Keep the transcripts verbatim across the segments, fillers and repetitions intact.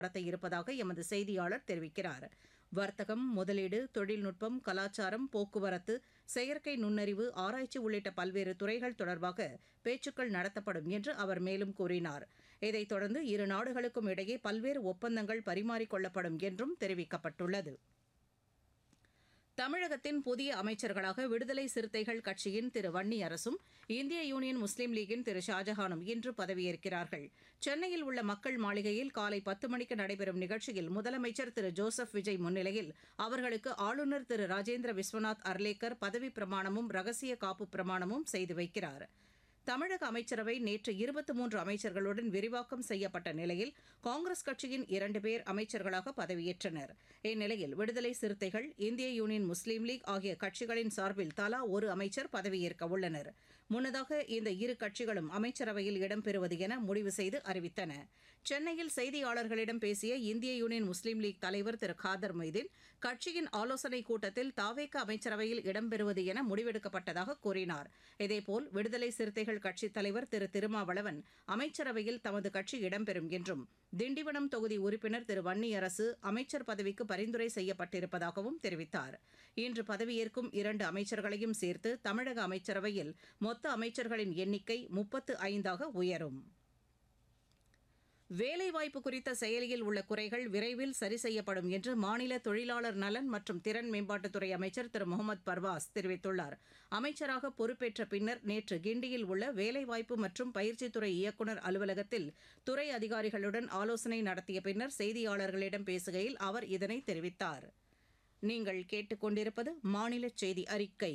நடத்த இருப்பதாக எமது செய்தியாளர் தெரிவிக்கிறார். வர்த்தகம், முதலீடு, தொழில்நுட்பம், கலாச்சாரம், போக்குவரத்து, செயற்கை நுண்ணறிவு, ஆராய்ச்சி உள்ளிட்ட பல்வேறு துறைகள் தொடர்பாக பேச்சுக்கள் நடத்தப்படும் என்று அவர் மேலும் கூறினார். இதைத் தொடர்ந்து இரு நாடுகளுக்கும் இடையே பல்வேறு ஒப்பந்தங்கள் பரிமாறிக்கொள்ளப்படும் என்றும் தெரிவிக்கப்பட்டுள்ளது. தமிழகத்தின் புதிய அமைச்சர்களாக விடுதலை சிறுத்தைகள் கட்சியின் திரு வன்னியரசும் இந்திய யூனியன் முஸ்லீம் லீகின் திரு ஷாஜஹானும் இன்று பதவியேற்கிறார்கள். சென்னையில் உள்ள மக்கள் மாளிகையில் காலை பத்து மணிக்கு நடைபெறும் நிகழ்ச்சியில் முதலமைச்சர் திரு ஜோசப் விஜய் முன்னிலையில் அவர்களுக்கு ஆளுநர் திரு ராஜேந்திர விஸ்வநாத் அர்லேக்கர் பதவிப் பிரமாணமும் ரகசிய காப்பு பிரமாணமும் செய்து வைக்கிறார். தமிழக அமைச்சரவை நேற்று இருபத்தி மூன்று அமைச்சர்களுடன் விரிவாக்கம் செய்யப்பட்ட நிலையில் காங்கிரஸ் கட்சியின் இரண்டு பேர் அமைச்சர்களாக பதவியேற்றனர். இந்நிலையில் விடுதலை சிறுத்தைகள், இந்திய யூனியன் முஸ்லீம் லீக் ஆகிய கட்சிகளின் சார்பில் தலா ஒரு அமைச்சர் பதவியேற்க உள்ளனர். முன்னதாக இந்த இரு கட்சிகளும் அமைச்சரவையில் இடம்பெறுவது என முடிவு செய்து அறிவித்தன. சென்னையில் செய்தியாளர்களிடம் பேசிய இந்திய யூனியன் முஸ்லீம் லீக் தலைவர் திரு காதர் மொய்தீன், கட்சியின் ஆலோசனைக் கூட்டத்தில் தாவேக அமைச்சரவையில் இடம்பெறுவது என முடிவெடுக்கப்பட்டதாக கூறினார். இதேபோல் விடுதலை சிறுத்தைகள் கட்சித் தலைவர் திரு திருமாவளவன் அமைச்சரவையில் தமது கட்சி இடம்பெறும் என்றும், திண்டிவனம் தொகுதி உறுப்பினர் திரு வன்னியரசு அமைச்சர் பதவிக்கு பரிந்துரை செய்யப்பட்டிருப்பதாகவும் தெரிவித்தார். இன்று பதவியேற்கும் இரண்டு அமைச்சர்களையும் சேர்த்து தமிழக அமைச்சரவையில் மொத்த அமைச்சர்களின் எண்ணிக்கை முப்பத்து ஐந்தாக உயரும். வேலைவாய்ப்பு குறித்த செயலியில் உள்ள குறைகள் விரைவில் சரி செய்யப்படும் என்று மாநில தொழிலாளர் நலன் மற்றும் திறன் மேம்பாட்டுத்துறை அமைச்சர் திரு முகமது பர்வாஸ் தெரிவித்துள்ளார். அமைச்சராக பொறுப்பேற்ற பின்னர் நேற்று கிண்டியில் உள்ள வேலைவாய்ப்பு மற்றும் பயிற்சித்துறை இயக்குநர் அலுவலகத்தில் துறை அதிகாரிகளுடன் ஆலோசனை நடத்திய பின்னர் செய்தியாளர்களிடம் பேசுகையில் அவர் இதனை தெரிவித்தார். நீங்கள் கேட்டுக்கொண்டிருப்பது மாநில செய்தி அறிக்கை.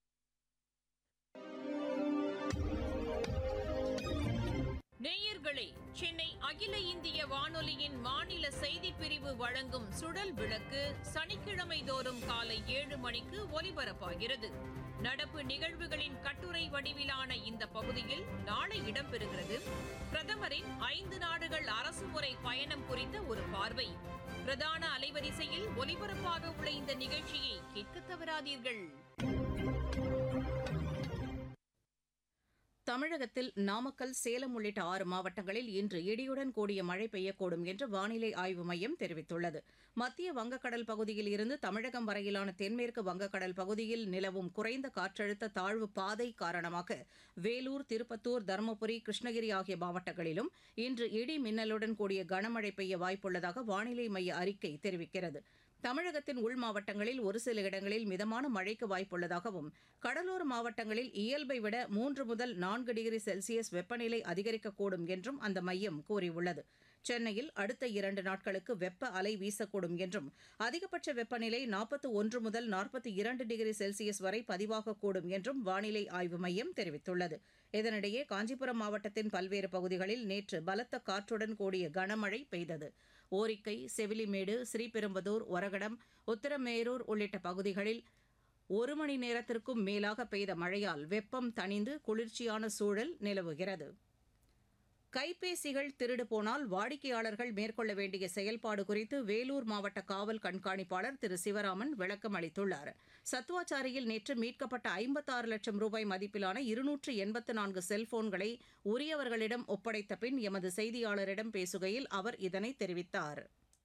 நேயர்களே, சென்னை அகில இந்திய வானொலியின் மாநில செய்திப் பிரிவு வழங்கும் சுழல் விளக்கு சனிக்கிழமை தோறும் காலை ஏழு மணிக்கு ஒலிபரப்பாகிறது. நடப்பு நிகழ்வுகளின் கட்டுரை வடிவிலான இந்த பகுதியில் நாளை இடம்பெறுகிறது பிரதமரின் ஐந்து நாடுகள் அரசுமுறை பயணம் குறித்த ஒரு பார்வை. பிரதான அலைவரிசையில் ஒலிபரப்பாக உள்ள இந்த நிகழ்ச்சியை கேட்க தவறாதீர்கள். தமிழகத்தில் நாமக்கல், சேலம் உள்ளிட்ட ஆறு மாவட்டங்களில் இன்று இடியுடன் கூடிய மழை பெய்யக்கூடும் என்று வானிலை ஆய்வு மையம் தெரிவித்துள்ளது. மத்திய வங்கக்கடல் பகுதியில் இருந்து தமிழகம் வரையிலான தென்மேற்கு வங்கக்கடல் பகுதியில் நிலவும் குறைந்த காற்றழுத்த தாழ்வு பாதை காரணமாக வேலூர், திருப்பத்தூர், தருமபுரி, கிருஷ்ணகிரி ஆகிய மாவட்டங்களிலும் இன்று இடி மின்னலுடன் கூடிய கனமழை பெய்ய வாய்ப்புள்ளதாக வானிலை மைய அறிக்கை தெரிவிக்கிறது. தமிழகத்தின் உள் மாவட்டங்களில் ஒரு சில இடங்களில் மிதமான மழைக்கு வாய்ப்புள்ளதாகவும், கடலோர மாவட்டங்களில் இயல்பை விட மூன்று முதல் நான்கு டிகிரி செல்சியஸ் வெப்பநிலை அதிகரிக்கக்கூடும் என்றும் அந்த மையம் கூறியுள்ளது. சென்னையில் அடுத்த இரண்டு நாட்களுக்கு வெப்ப அலை வீசக்கூடும் என்றும், அதிகபட்ச வெப்பநிலை நாற்பத்தி ஒன்று முதல் நாற்பத்தி இரண்டு டிகிரி செல்சியஸ் வரை பதிவாகக்கூடும் என்றும் வானிலை ஆய்வு மையம் தெரிவித்துள்ளது. இதனிடையே காஞ்சிபுரம் மாவட்டத்தின் பல்வேறு பகுதிகளில் நேற்று பலத்த காற்றுடன் கூடிய கனமழை பெய்தது. ஓரிக்கை, செவிலிமேடு, ஸ்ரீபெரும்புதூர், ஒரகடம், உத்தரமேரூர் உள்ளிட்ட பகுதிகளில் ஒரு மணி நேரத்திற்கும் மேலாக பெய்த மழையால் வெப்பம் தணிந்து குளிர்ச்சியான சூழல் நிலவுகிறது. கைபேசிகள் திருடு போனால் வாடிக்கையாளர்கள் மேற்கொள்ள வேண்டிய செயல்பாடு குறித்து வேலூர் மாவட்ட காவல் கண்காணிப்பாளர் திரு சிவராமன் விளக்கம் அளித்துள்ளார். சத்துவாச்சாரியில் நேற்று மீட்கப்பட்ட ஐம்பத்தாறு லட்சம் ரூபாய் மதிப்பிலான இருநூற்று எண்பத்து நான்கு செல்போன்களை உரியவர்களிடம் ஒப்படைத்த பின் எமது செய்தியாளரிடம் பேசுகையில் அவர் இதனை தெரிவித்தார்.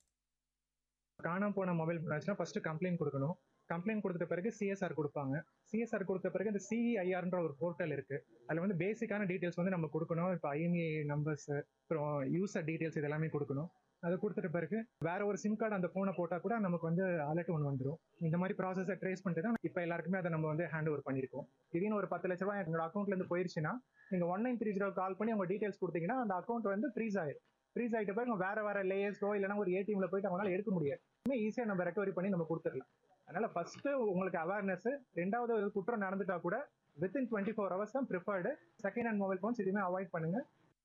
காணாம போன மொபைல் போனாச்சுன்னா ஃபர்ஸ்ட் கம்ப்ளைண்ட் கொடுக்கணும். கம்ப்ளைண்ட் கொடுத்த பிறகு சிஎஸ்ஆர் கொடுப்பாங்க. சிஎஸ்ஆர் கொடுத்த பிறகு இந்த சிஇஐஆர்ன்ற ஒரு போர்ட்டல் இருக்கு. அதில் வந்து பேசிக்கான டீட்டெயில்ஸ் வந்து நம்ம கொடுக்கணும். இப்போ ஐஎம்இஐ நம்பர்ஸ், அப்புறம் யூசர் டீட்டெயில்ஸ் இதெல்லாமே கொடுக்கணும். அதை கொடுத்துட்ட பிறகு வேற ஒரு சிம் கார்டு அந்த ஃபோனை போட்டால் கூட நமக்கு வந்து அலர்ட் ஒன்று வந்துடும். இந்த மாதிரி ப்ராசஸை ட்ரேஸ் பண்ணிட்டு தான் இப்போ எல்லாருக்குமே அதை நம்ம வந்து ஹேண்ட் ஓவர் பண்ணியிருக்கோம். திடீர்னு ஒரு பத்து லட்ச ரூபாய் எங்களோட அக்கௌண்ட்லேருந்து போயிருச்சுன்னா நீங்கள் ஒன் நைன் த்ரீ ஜீரோ கால் பண்ணி அவங்க டீட்டெயில்ஸ் கொடுத்தீங்கன்னா அந்த அக்கௌண்ட் வந்து ஃப்ரீஸ் ஆயிடும். ஃப்ரீஸ் ஆகிட்ட பிறகு வேற வேற லேயர்ஸோ இல்லைன்னா ஒரு ஏடிஎம்ல போயிட்டு அவங்களால எடுக்க முடியாது. ஈஸியாக நம்ம ரெக்கவரி பண்ணி நம்ம கொடுத்துடலாம். அதனால ஃபர்ஸ்ட் உங்களுக்கு அவேர்னஸ், ரெண்டாவது ஒரு குற்றம் நடந்துட்டா கூட வித்தின் டுவெண்ட்டி ஃபோர் ஹவர்ஸ் தான் preferred. Second hand mobile phones எதுவுமே அவாய்ட் பண்ணுங்க.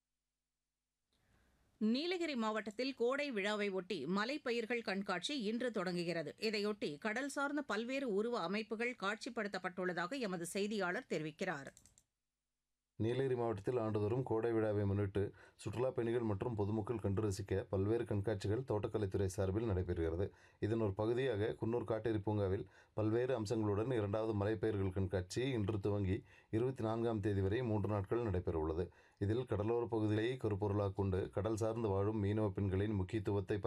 நீலகிரி மாவட்டத்தில் கோடை விழாவை ஒட்டி மலைப்பயிர்கள் கண்காட்சி இன்று தொடங்குகிறது. இதையொட்டி கடல் சார்ந்த பல்வேறு உருவ அமைப்புகள் காட்சிப்படுத்தப்பட்டுள்ளதாக எமது செய்தியாளர் தெரிவிக்கிறார். நீலகிரி மாவட்டத்தில் ஆண்டுதோறும் கோடை விழாவை முன்னிட்டு சுற்றுலா பயணிகள் மற்றும் பொதுமக்கள் கண்டு ரசிக்க பல்வேறு கண்காட்சிகள் தோட்டக்கலைத்துறை சார்பில் நடைபெறுகிறது. இதன் ஒரு பகுதியாக குன்னூர் காட்டேரி பூங்காவில் பல்வேறு அம்சங்களுடன் இரண்டாவது மலைப்பயிர்கள் கண்காட்சி இன்று துவங்கி இருபத்தி நான்காம் தேதி வரை மூன்று நாட்கள் நடைபெறவுள்ளது. இதில் கடலோர பகுதிகளை கருப்பொருளாக கொண்டு கடல் சார்ந்து வாழும் மீனவ பெண்களின் முக்கியத்துவத்தை